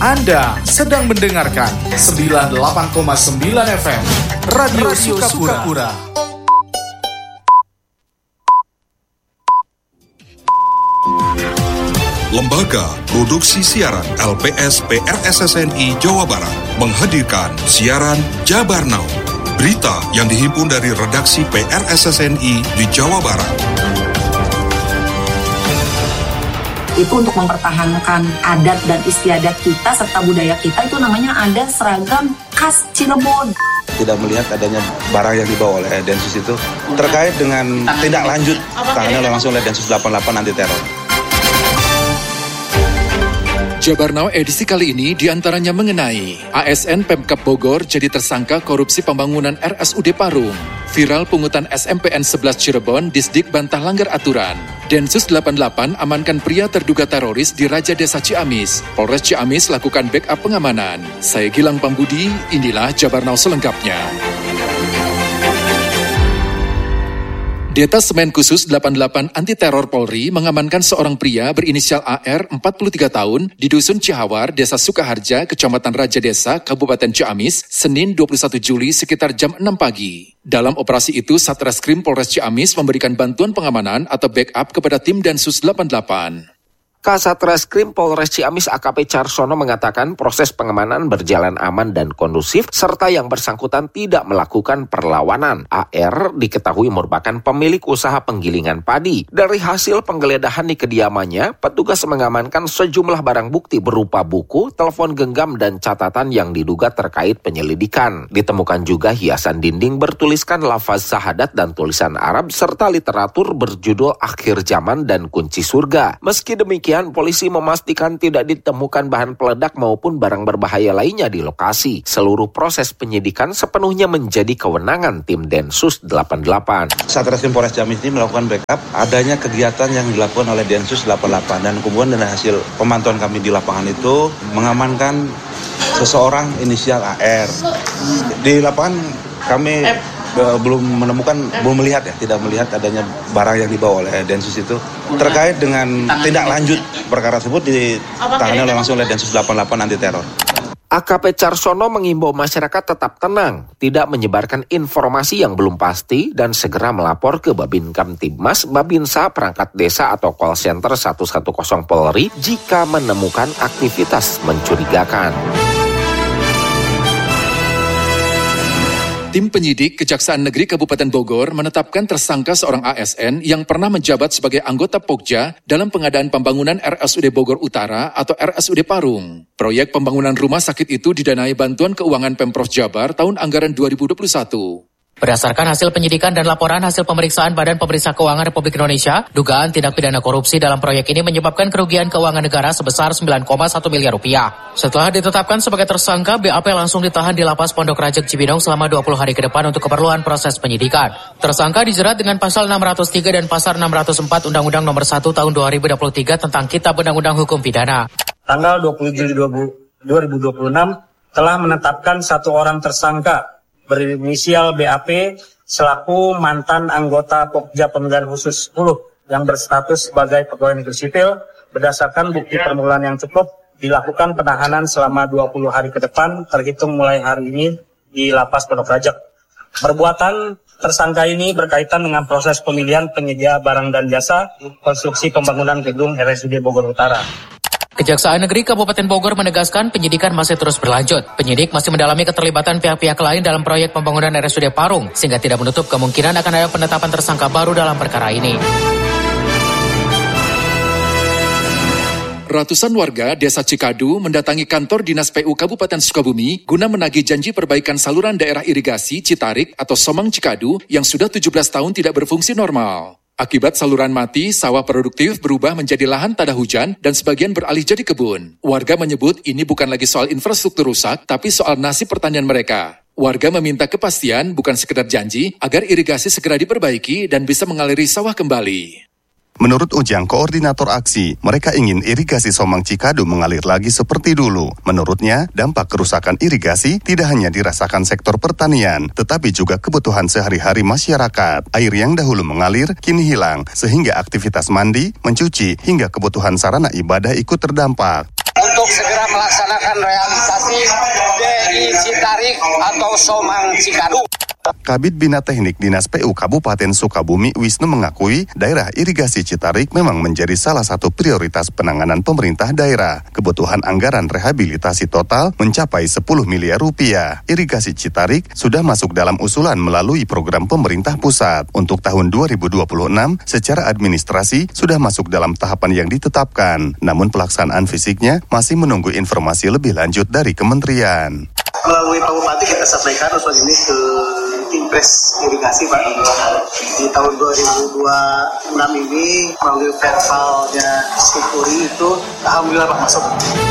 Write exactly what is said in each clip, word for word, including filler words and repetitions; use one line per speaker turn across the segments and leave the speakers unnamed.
Anda sedang mendengarkan sembilan puluh delapan koma sembilan F M Radio, Radio Sukapura. Sukapura.
Lembaga Produksi Siaran L P S P R S S N I Jawa Barat menghadirkan siaran Jabar Now. Berita yang dihimpun dari redaksi P R S S N I di Jawa Barat.
Itu untuk mempertahankan adat dan istiadat kita serta budaya kita, itu namanya ada seragam khas Cirebon.
Tidak melihat adanya barang yang dibawa oleh Densus itu terkait dengan tindak lanjut tangani langsung oleh Densus delapan puluh delapan anti teror.
Jabar Now edisi kali ini diantaranya mengenai A S N Pemkab Bogor jadi tersangka korupsi pembangunan R S U D Parung. Viral pungutan S M P N sebelas Cirebon, Disdik bantah langgar aturan. Densus delapan puluh delapan amankan pria terduga teroris di Raja Desa Ciamis. Polres Ciamis lakukan backup pengamanan. Saya Gilang Pambudi, inilah Jabar Now selengkapnya. Detasemen Khusus delapan puluh delapan Anti Teror Polri mengamankan seorang pria berinisial A R empat puluh tiga tahun di Dusun Cihawar, Desa Sukaharja, Kecamatan Raja Desa, Kabupaten Ciamis, Senin dua puluh satu Juli sekitar jam enam pagi. Dalam operasi itu, Satreskrim Polres Ciamis memberikan bantuan pengamanan atau backup kepada tim Densus delapan puluh delapan.
Kasat Reskrim Polres Ciamis A K P Carsono mengatakan proses pengamanan berjalan aman dan kondusif serta yang bersangkutan tidak melakukan perlawanan. A R diketahui merupakan pemilik usaha penggilingan padi. Dari hasil penggeledahan di kediamannya, petugas mengamankan sejumlah barang bukti berupa buku, telepon genggam dan catatan yang diduga terkait penyelidikan. Ditemukan juga hiasan dinding bertuliskan lafaz syahadat dan tulisan Arab serta literatur berjudul Akhir Zaman dan Kunci Surga. Meski demikian, polisi memastikan tidak ditemukan bahan peledak maupun barang berbahaya lainnya di lokasi. Seluruh proses penyidikan sepenuhnya menjadi kewenangan tim Densus delapan puluh delapan.
Satreskrim Polres Ciamis ini melakukan backup adanya kegiatan yang dilakukan oleh Densus delapan puluh delapan dan kemudian dari hasil pemantauan kami di lapangan itu mengamankan seseorang inisial A R. Di lapangan kami belum menemukan, belum melihat ya, tidak melihat adanya barang yang dibawa oleh Densus itu terkait dengan tindak lanjut perkara tersebut ditangani langsung oleh Densus delapan puluh delapan anti teror.
A K P Carsono mengimbau masyarakat tetap tenang, tidak menyebarkan informasi yang belum pasti dan segera melapor ke Babin Kamtibmas, Babinsa, perangkat desa atau call center seratus sepuluh Polri jika menemukan aktivitas mencurigakan.
Tim penyidik Kejaksaan Negeri Kabupaten Bogor menetapkan tersangka seorang A S N yang pernah menjabat sebagai anggota Pokja dalam pengadaan pembangunan R S U D Bogor Utara atau R S U D Parung. Proyek pembangunan rumah sakit itu didanai bantuan keuangan Pemprov Jabar tahun anggaran dua ribu dua puluh satu.
Berdasarkan hasil penyidikan dan laporan hasil pemeriksaan Badan Pemeriksa Keuangan Republik Indonesia, dugaan tindak pidana korupsi dalam proyek ini menyebabkan kerugian keuangan negara sebesar sembilan koma satu miliar rupiah. Setelah ditetapkan sebagai tersangka, B A P langsung ditahan di Lapas Pondok Rajek Cibinong selama dua puluh hari ke depan untuk keperluan proses penyidikan. Tersangka dijerat dengan pasal enam ratus tiga dan pasal enam ratus empat Undang-Undang Nomor satu Tahun dua ribu dua puluh tiga tentang Kitab Undang-Undang Hukum Pidana.
Tanggal dua puluh Juli dua ribu dua puluh enam telah menetapkan satu orang tersangka berinisial B A P selaku mantan anggota Pokja Pemilihan Khusus sepuluh yang berstatus sebagai pegawai negeri sipil. Berdasarkan bukti permulaan yang cukup, dilakukan penahanan selama dua puluh hari ke depan terhitung mulai hari ini di Lapas Pondok Rajek. Perbuatan tersangka ini berkaitan dengan proses pemilihan penyedia barang dan jasa konstruksi pembangunan gedung R S U D Bogor Utara.
Kejaksaan Negeri Kabupaten Bogor menegaskan penyidikan masih terus berlanjut. Penyidik masih mendalami keterlibatan pihak-pihak lain dalam proyek pembangunan R S U D Parung, sehingga tidak menutup kemungkinan akan ada penetapan tersangka baru dalam perkara ini.
Ratusan warga Desa Cikadu mendatangi kantor Dinas P U Kabupaten Sukabumi guna menagih janji perbaikan saluran daerah irigasi Citarik atau Somang Cikadu yang sudah tujuh belas tahun tidak berfungsi normal. Akibat saluran mati, sawah produktif berubah menjadi lahan tada hujan dan sebagian beralih jadi kebun. Warga menyebut ini bukan lagi soal infrastruktur rusak, tapi soal nasib pertanian mereka. Warga meminta kepastian, bukan sekedar janji, agar irigasi segera diperbaiki dan bisa mengaliri sawah kembali.
Menurut Ujang, koordinator aksi, mereka ingin irigasi Somang Cikadu mengalir lagi seperti dulu. Menurutnya, dampak kerusakan irigasi tidak hanya dirasakan sektor pertanian, tetapi juga kebutuhan sehari-hari masyarakat. Air yang dahulu mengalir, kini hilang, sehingga aktivitas mandi, mencuci, hingga kebutuhan sarana ibadah ikut terdampak.
Untuk untuk segera melaksanakan realisasi D I Citarik atau Somang Cikadu.
Kabid Bina Teknik Dinas P U Kabupaten Sukabumi Wisnu mengakui daerah irigasi Citarik memang menjadi salah satu prioritas penanganan pemerintah daerah. Kebutuhan anggaran rehabilitasi total mencapai sepuluh miliar rupiah. Irigasi Citarik sudah masuk dalam usulan melalui program pemerintah pusat. Untuk tahun dua ribu dua puluh enam, secara administrasi sudah masuk dalam tahapan yang ditetapkan. Namun pelaksanaan fisiknya masih menunggu informasi lebih lanjut dari kementerian.
Melalui Pak Bupati kita sampaikan usul ini ke Impres Irigasi Pak. Di tahun dua ribu dua puluh enam ini melalui verbalnya Sikuri itu alhamdulillah Pak masuk.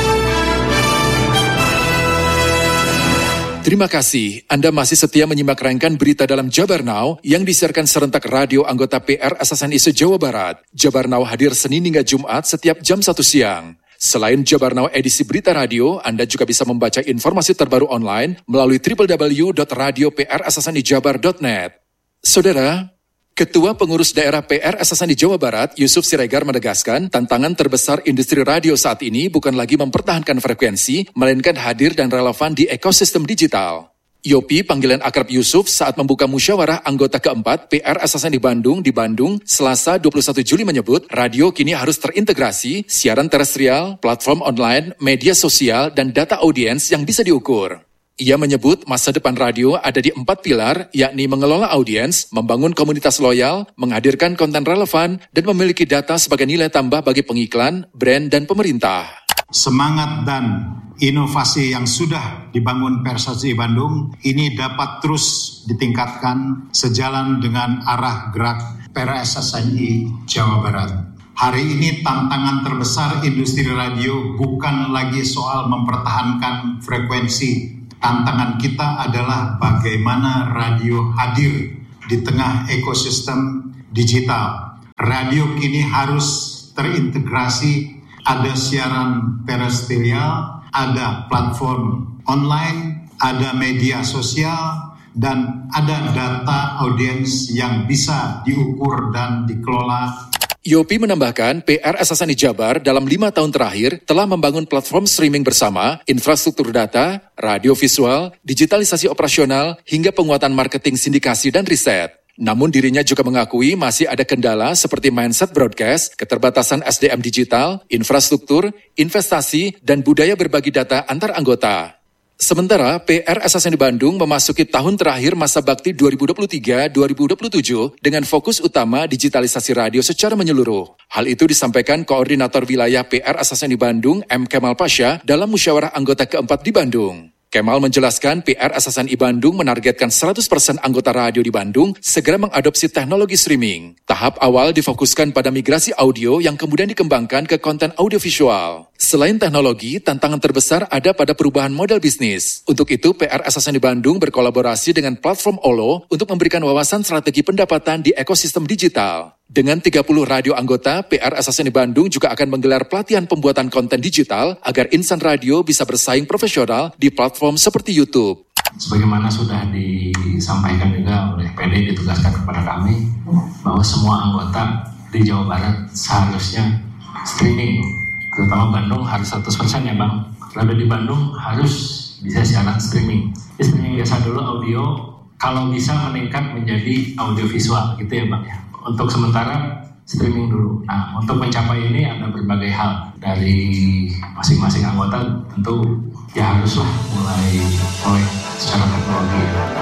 Terima kasih. Anda masih setia menyimak rangkaian berita dalam Jabar Now yang disiarkan serentak radio anggota P R S S N I se-Jawa Barat. Jabar Now hadir Senin hingga Jumat setiap jam satu siang. Selain Jabar Now edisi berita radio, Anda juga bisa membaca informasi terbaru online melalui w w w dot radio p r s s n i jabar dot net. Saudara, Ketua Pengurus Daerah P R S S N I Jawa Barat, Yusuf Siregar menegaskan, tantangan terbesar industri radio saat ini bukan lagi mempertahankan frekuensi, melainkan hadir dan relevan di ekosistem digital. Yopi, panggilan akrab Yusuf, saat membuka musyawarah anggota keempat P R S S N I Bandung di Bandung, Selasa dua puluh satu Juli menyebut, radio kini harus terintegrasi, siaran terestrial, platform online, media sosial, dan data audiens yang bisa diukur. Ia menyebut masa depan radio ada di empat pilar, yakni mengelola audiens, membangun komunitas loyal, menghadirkan konten relevan, dan memiliki data sebagai nilai tambah bagi pengiklan, brand, dan pemerintah.
Semangat dan inovasi yang sudah dibangun P R S S N I Bandung ini dapat terus ditingkatkan sejalan dengan arah gerak P R S S N I Jawa Barat. Hari ini tantangan terbesar industri radio bukan lagi soal mempertahankan frekuensi. Tantangan kita adalah bagaimana radio hadir di tengah ekosistem digital. Radio kini harus terintegrasi. Ada siaran terestrial, ada platform online, ada media sosial, dan ada data audiens yang bisa diukur dan dikelola.
Yopi menambahkan, P R S S N I Jabar dalam lima tahun terakhir telah membangun platform streaming bersama, infrastruktur data, radio visual, digitalisasi operasional, hingga penguatan marketing sindikasi dan riset. Namun dirinya juga mengakui masih ada kendala seperti mindset broadcast, keterbatasan S D M digital, infrastruktur, investasi, dan budaya berbagi data antar anggota. Sementara P R S S N I Bandung memasuki tahun terakhir masa bakti dua ribu dua puluh tiga dua ribu dua puluh tujuh dengan fokus utama digitalisasi radio secara menyeluruh. Hal itu disampaikan Koordinator Wilayah P R S S N I Bandung M. Kemal Pasha dalam musyawarah anggota keempat di Bandung. Kemal menjelaskan P R S S N I Bandung menargetkan seratus persen anggota radio di Bandung segera mengadopsi teknologi streaming. Tahap awal difokuskan pada migrasi audio yang kemudian dikembangkan ke konten audiovisual. Selain teknologi, tantangan terbesar ada pada perubahan model bisnis. Untuk itu, P R S S N I Bandung berkolaborasi dengan platform O L O untuk memberikan wawasan strategi pendapatan di ekosistem digital. Dengan tiga puluh radio anggota, P R S S N I Bandung juga akan menggelar pelatihan pembuatan konten digital agar insan radio bisa bersaing profesional di platform seperti YouTube.
Sebagaimana sudah disampaikan juga oleh P D, ditugaskan kepada kami bahwa semua anggota di Jawa Barat seharusnya streaming, terutama Bandung harus seratus persen ya Bang. Radio di Bandung harus bisa siaran streaming. Di streaming biasa dulu audio, kalau bisa meningkat menjadi audio visual gitu ya Bang ya. Untuk sementara streaming dulu. Nah, untuk mencapai ini ada berbagai hal dari masing-masing anggota, tentu ya haruslah mulai mulai secara teknologi.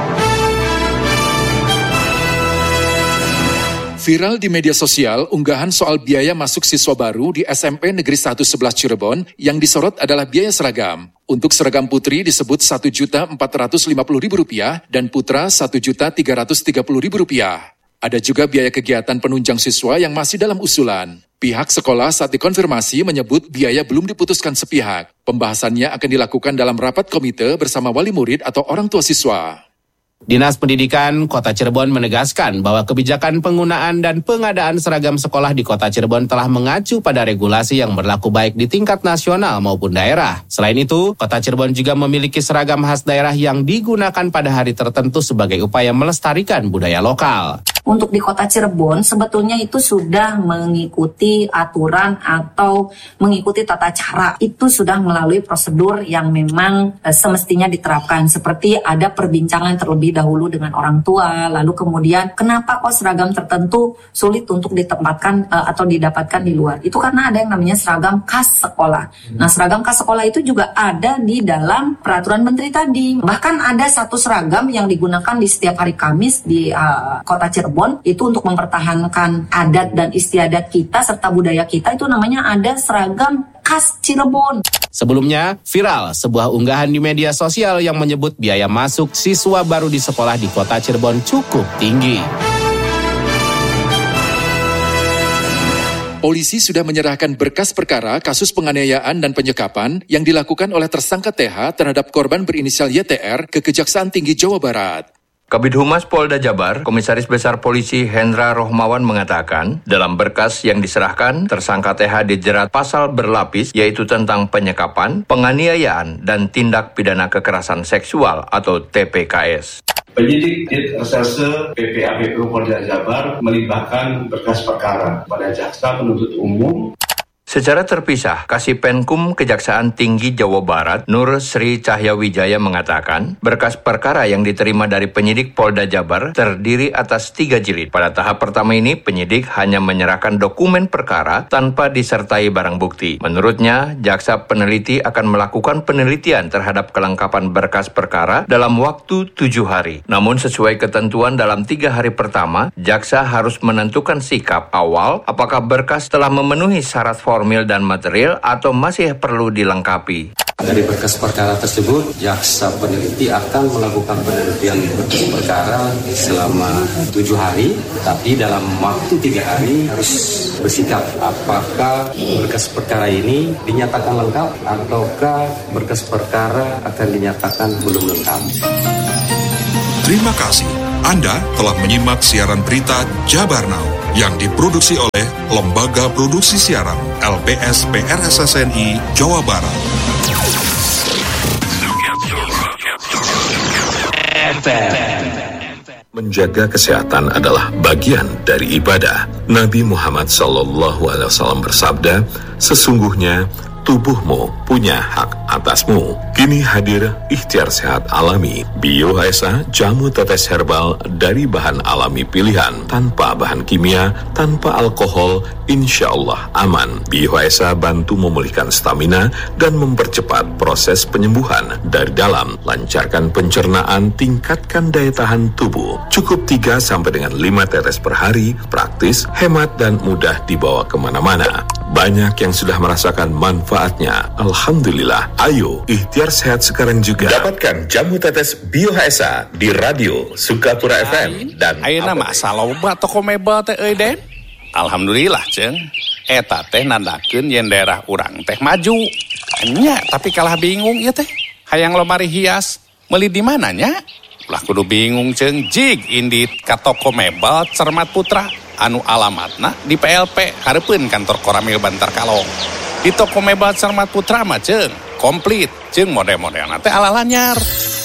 Viral di media sosial unggahan soal biaya masuk siswa baru di S M P Negeri satu sebelas Cirebon yang disorot adalah biaya seragam. Untuk seragam putri disebut satu juta empat ratus lima puluh ribu rupiah dan putra satu juta tiga ratus tiga puluh ribu rupiah. Ada juga biaya kegiatan penunjang siswa yang masih dalam usulan. Pihak sekolah saat dikonfirmasi menyebut biaya belum diputuskan sepihak. Pembahasannya akan dilakukan dalam rapat komite bersama wali murid atau orang tua siswa.
Dinas Pendidikan Kota Cirebon menegaskan bahwa kebijakan penggunaan dan pengadaan seragam sekolah di Kota Cirebon telah mengacu pada regulasi yang berlaku baik di tingkat nasional maupun daerah. Selain itu, Kota Cirebon juga memiliki seragam khas daerah yang digunakan pada hari tertentu sebagai upaya melestarikan budaya lokal.
Untuk di Kota Cirebon sebetulnya itu sudah mengikuti aturan atau mengikuti tata cara. Itu sudah melalui prosedur yang memang e, semestinya diterapkan. Seperti ada perbincangan terlebih dahulu dengan orang tua, lalu kemudian kenapa kok seragam tertentu sulit untuk ditempatkan e, atau didapatkan di luar. Itu karena ada yang namanya seragam khas sekolah. Nah, seragam khas sekolah itu juga ada di dalam peraturan menteri tadi. Bahkan ada satu seragam yang digunakan di setiap hari Kamis di uh, Kota Cirebon itu untuk mempertahankan adat dan istiadat kita serta budaya kita, itu namanya ada seragam khas Cirebon.
Sebelumnya, viral sebuah unggahan di media sosial yang menyebut biaya masuk siswa baru di sekolah di Kota Cirebon cukup tinggi.
Polisi sudah menyerahkan berkas perkara kasus penganiayaan dan penyekapan yang dilakukan oleh tersangka T H terhadap korban berinisial Y T R ke Kejaksaan Tinggi Jawa Barat.
Kabid Humas Polda Jabar, Komisaris Besar Polisi Hendra Rohmawan mengatakan, dalam berkas yang diserahkan, tersangka T H dijerat pasal berlapis, yaitu tentang penyekapan, penganiayaan, dan tindak pidana kekerasan seksual atau T P K S.
Penyidik Dit Reserse P P A P P Polda Jabar melimpahkan berkas perkara pada jaksa penuntut umum.
Secara terpisah, Kasipenkum Kejaksaan Tinggi Jawa Barat, Nur Sri Cahyawijaya mengatakan, berkas perkara yang diterima dari penyidik Polda Jabar terdiri atas tiga jilid. Pada tahap pertama ini, penyidik hanya menyerahkan dokumen perkara tanpa disertai barang bukti. Menurutnya, jaksa peneliti akan melakukan penelitian terhadap kelengkapan berkas perkara dalam waktu tujuh hari. Namun sesuai ketentuan dalam tiga hari pertama, jaksa harus menentukan sikap awal apakah berkas telah memenuhi syarat formal formil dan material atau masih perlu dilengkapi.
Dari berkas perkara tersebut, jaksa peneliti akan melakukan penelitian berkas perkara selama tujuh hari, tapi dalam waktu tiga hari harus bersikap apakah berkas perkara ini dinyatakan lengkap ataukah berkas perkara akan dinyatakan belum lengkap.
Terima kasih. Anda telah menyimak siaran berita Jabar Now yang diproduksi oleh Lembaga Produksi Siaran L P S P R S S N I Jawa Barat.
Menjaga kesehatan adalah bagian dari ibadah. Nabi Muhammad shallallahu alaihi wasallam bersabda, sesungguhnya tubuhmu punya hak atasmu. Kini hadir Ikhtiar Sehat Alami, Bio H S A, jamu tetes herbal dari bahan alami pilihan, tanpa bahan kimia, tanpa alkohol, insya Allah aman. Bio H S A bantu memulihkan stamina dan mempercepat proses penyembuhan dari dalam, lancarkan pencernaan, tingkatkan daya tahan tubuh. Cukup tiga sampai dengan lima tetes per hari, praktis, hemat, dan mudah dibawa kemana-mana. Banyak yang sudah merasakan manfaatnya. Alhamdulillah. Ayo, ikhtiar sehat sekarang juga. Dapatkan jamu tetes Bio H S A di radio Sukapura F M dan
ayeuna mah saloba toko mebel teh euy Den. Alhamdulillah ceung. Eta teh nandakeun yen daerah urang teh maju. Nya, tapi kalah bingung ieu teh. Hayang lomari hias, meuli di mana nya? Ulah kudu bingung ceung, jig indit ka toko mebel Cermat Putra. Anu alamatna di P L P hareupeun kantor Koramil Bantar Kalong. Di toko mebel Cermat Putra mah ceung komplit, ceung model-modelna teh ala lanyar.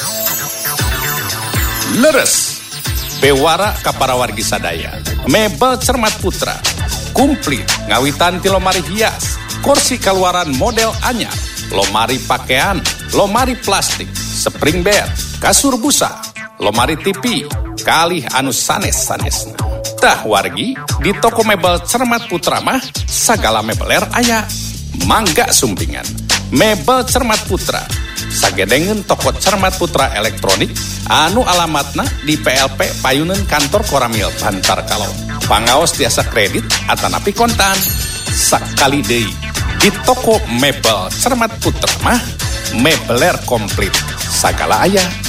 Leres bewara ka para wargi sadaya. Mebel Cermat Putra komplit ngawitan ti lomari hias, kursi kaluaran model anyar, lomari pakaian, lomari plastik, spring bed, kasur busa, lomari T V, kalih anu sanes-sanesna. Tah wargi, di toko mebel Cermat Putra mah sagala mebeler aya. Mangga sumpingan. Mebel Cermat Putra. Sagedengeun toko Cermat Putra elektronik anu alamatna di P L P Payuneun kantor Koramil Bantar Kalong. Pangaos tiasa kredit atanapi kontan. Sakali deui di toko mebel Cermat Putra mah mebeler komplit. Sagala aya.